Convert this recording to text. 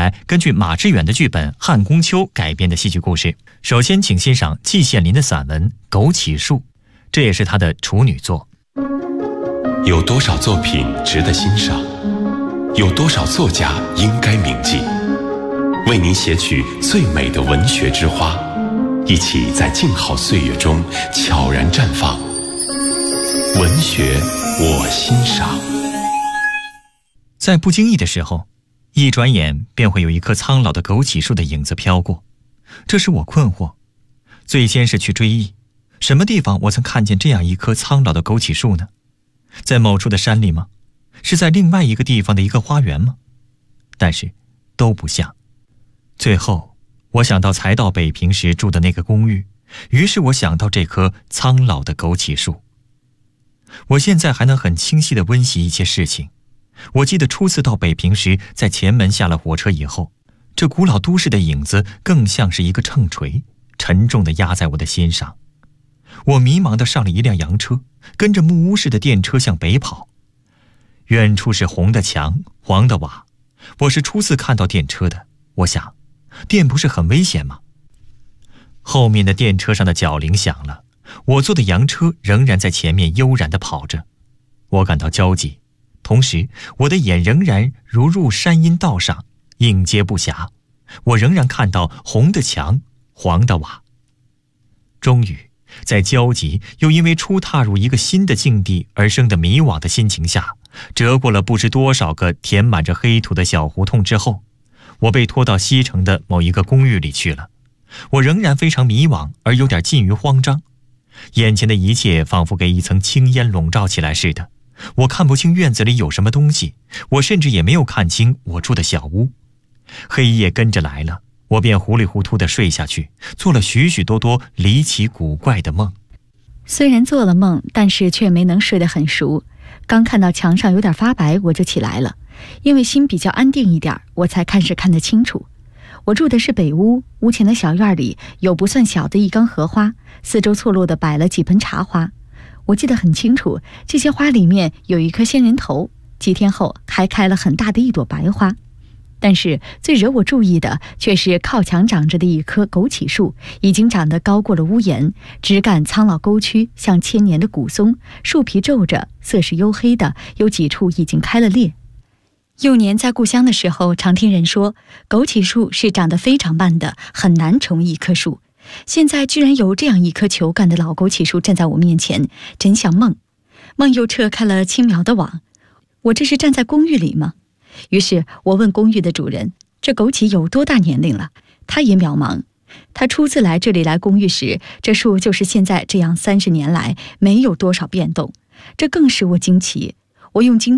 来根据马致远的剧本《汉宫秋》改编的戏剧故事。首先请欣赏季羡林的散文《枸杞树》，这也是他的处女作。 有多少作品值得欣赏？有多少作家应该铭记？为您写取最美的文学之花，一起在静好岁月中悄然绽放。文学我欣赏。 在不经意的时候，一转眼便会有一棵苍老的枸杞树的影子飘过，这使我困惑。最先是去追忆，什么地方我曾看见这样一棵苍老的枸杞树呢？在某处的山里吗？是在另外一个地方的一个花园吗？但是都不像。最后我想到才到北平时住的那个公寓，于是我想到这棵苍老的枸杞树。我现在还能很清晰地温习一些事情。我记得初次到北平时，在前门下了火车以后，这古老都市的影子更像是一个秤锤，沉重地压在我的心上。我迷茫地上了一辆洋车，跟着木屋式的电车向北跑。远处是红的墙，黄的瓦。我是初次看到电车的，我想，电不是很危险吗？后面的电车上的脚铃响了，我坐的洋车仍然在前面悠然地跑着。我感到焦急，同时我的眼仍然如入山阴道上，应接不暇。我仍然看到红的墙，黄的瓦。终于在焦急又因为初踏入一个新的境地而生的迷惘的心情下，折过了不知多少个填满着黑土的小胡同之后，我被拖到西城的某一个公寓里去了。我仍然非常迷惘，而有点近于慌张。眼前的一切仿佛给一层青烟笼罩起来似的，我看不清院子里有什么东西，我甚至也没有看清我住的小屋。黑夜跟着来了，我便糊里糊涂地睡下去，做了许许多多离奇古怪的梦。 虽然做了梦，但是却没能睡得很熟。刚看到墙上有点发白，我就起来了，因为心比较安定一点，我才开始看得清楚。我住的是北屋，屋前的小院里有不算小的一缸荷花，四周错落地摆了几盆茶花。我记得很清楚，这些花里面有一颗仙人头，几天后还开了很大的一朵白花。但是最惹我注意的却是靠墙长着的一棵枸杞树，已经长得高过了屋檐，枝干苍老沟曲，像千年的古松，树皮皱着，色是黝黑的，有几处已经开了裂。幼年在故乡的时候，常听人说枸杞树是长得非常慢的，很难成为一棵树。现在居然有这样一棵球干的老枸杞树站在我面前，真像梦。梦又撤开了轻描的网。我这是站在公寓里吗？于是我问公寓的主人，这枸杞有多大年龄了？他也渺茫。他初次来这里来公寓时，这树就是现在这样30年来没有多少变动，这更使我惊奇。我用惊